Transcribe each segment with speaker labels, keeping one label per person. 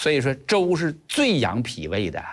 Speaker 1: 所以说粥是最养脾胃的，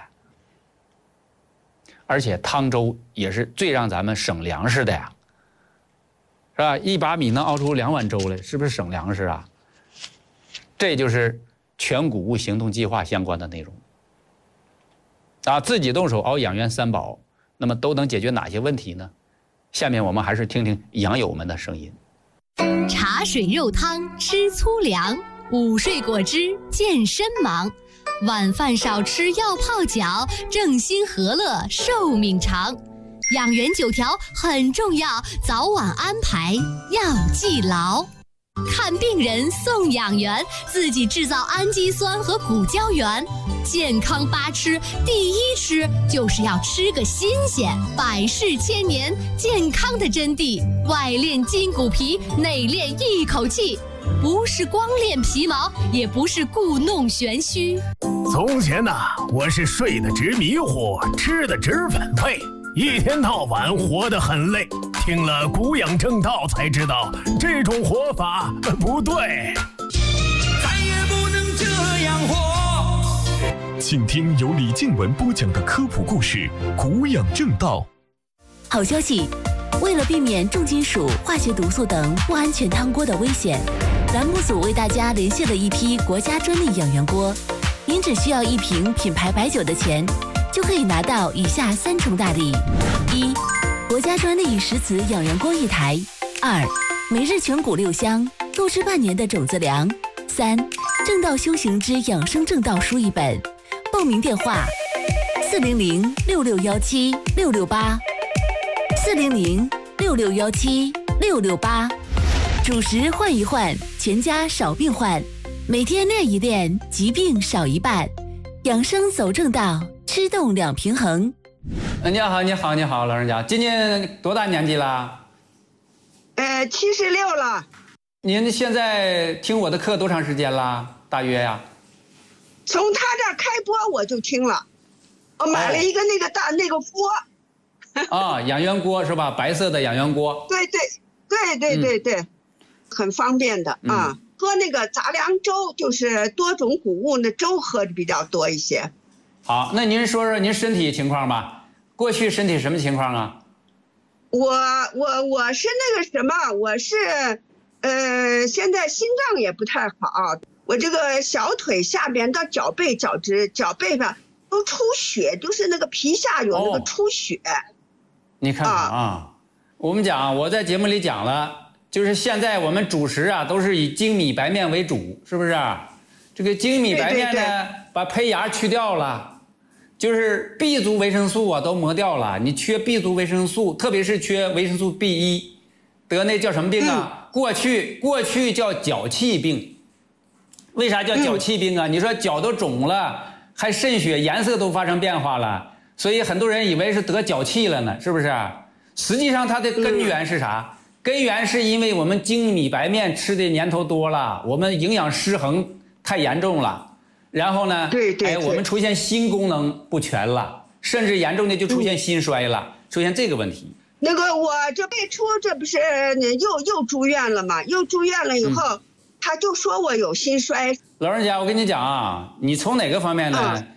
Speaker 1: 而且汤粥也是最让咱们省粮食的呀，是吧？1把米能熬出2碗粥来，是不是省粮食啊？这就是全谷物行动计划相关的内容啊！自己动手熬养元3宝，那么都能解决哪些问题呢？下面我们还是听听养友们的声音。
Speaker 2: 茶水肉汤吃粗粮，午睡果汁健身忙，晚饭少吃药泡脚，正心和乐寿命长。养元9条很重要，早晚安排要记牢。看病人送养元，自己制造氨基酸和骨胶原。健康8吃，第1吃就是要吃个新鲜，百世千年，健康的真谛。外练筋骨皮，内练一口气，不是光练皮毛，也不是故弄玄虚。
Speaker 3: 从前呢，我是睡得直迷糊，吃得直反胃，一天到晚活得很累。听了谷养正道才知道，这种活法不对，
Speaker 4: 再也不能这样活。
Speaker 5: 请听由李静文播讲的科普故事《谷养正道》。
Speaker 6: 好消息！为了避免重金属、化学毒素等不安全汤锅的危险，栏目组为大家连线了一批国家专利养元锅。您只需要1瓶品牌白酒的钱，就可以拿到以下3重大礼：1、国家专利石瓷养元锅1台；2、每日全谷6香，够吃半年的种子粮；3、正道修行之养生正道书1本。报名电话：400-6617-668，400-6617-668。主食换一换，全家少病患。每天练一练，疾病少一半。养生走正道，吃动2平衡。
Speaker 1: 你好，你好，你好，老人家，今年多大年纪了
Speaker 7: ？76了。
Speaker 1: 您现在听我的课多长时间了？大约呀？
Speaker 7: 从他这儿开播我就听了，我买了一个那个大那个锅。
Speaker 1: 啊，养元锅是吧？白色的养元锅。
Speaker 7: 对，很方便的啊。喝那个杂粮粥，就是多种谷物的粥喝的比较多一些。
Speaker 1: 好，那您说说您身体情况吧？过去身体什么情况啊？
Speaker 7: 我是那个什么，我是现在心脏也不太好，我这个小腿下边到脚背脚背上都出血，就是那个皮下有那个出血。
Speaker 1: 你看看啊，我们讲，我在节目里讲了，就是现在我们主食啊都是以精米白面为主，是不是？这个精米白面呢，把胚芽去掉了，就是 B 族维生素啊都磨掉了。你缺 B 族维生素，特别是缺维生素 B1，得那叫什么病啊？过去叫脚气病。为啥叫脚气病啊？你说脚都肿了，还渗血，颜色都发生变化了，所以很多人以为是得脚气了呢，是不是？实际上它的根源是啥？根源是因为我们精米白面吃的年头多了，我们营养失衡太严重了，然后呢，我们出现心功能不全了，甚至严重的就出现心衰了，出现这个问题。
Speaker 7: 那个我这辈初这不是又住院了吗？又住院了以后。他就说我有心衰。
Speaker 1: 老人家，我跟你讲啊，你从哪个方面呢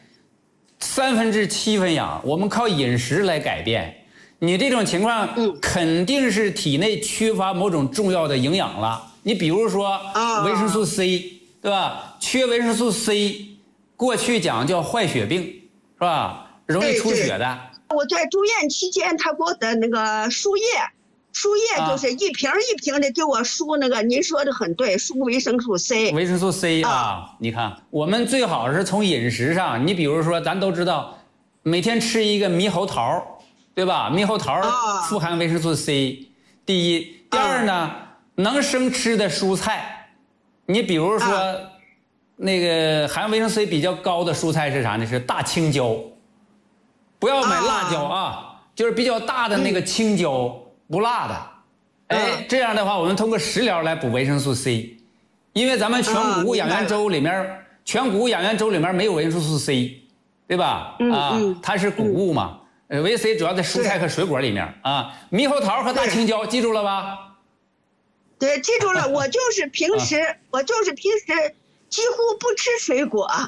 Speaker 1: ？7/3分养，我们靠饮食来改变。你这种情况，肯定是体内缺乏某种重要的营养了。你比如说维生素 C，对吧？缺维生素 C， 过去讲叫坏血病，是吧？容易出血的。
Speaker 7: 我在住院期间，他给我的那个输液就是一瓶一瓶的给我输那个，您说的很对，输维生素 C。
Speaker 1: 维生素 C 啊，你看，我们最好是从饮食上，你比如说，咱都知道，每天吃一个猕猴桃，对吧？猕猴桃富含维生素 C， 第一，第二呢，能生吃的蔬菜，你比如说，那个含维生素 C 比较高的蔬菜是啥呢？是大青椒，不要买辣椒啊，就是比较大的那个青椒。不辣的，这样的话，我们通过食疗来补维生素 C， 因为咱们全谷物养元粥里面，没有维生素 C， 对吧？它是谷物嘛，维 C 主要在蔬菜和水果里面啊。猕猴桃和大青椒，记住了吧？
Speaker 7: 对，记住了。我就是平时几乎不吃水果。